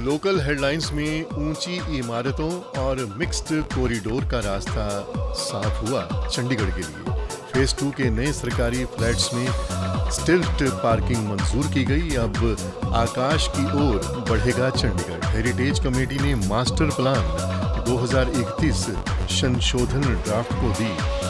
Local headlines में ऊंची इमारतों और मिक्स्ड कॉरिडोर का रास्ता साफ हुआ चंडीगढ़ के लिए। फेज 2 के नए सरकारी फ्लैट्स में स्टिल्ट पार्किंग मंजूर की गई। अब आकाश की ओर बढ़ेगा चंडीगढ़। हेरिटेज कमेटी ने मास्टर प्लान 2031 संशोधन ड्राफ्ट को दी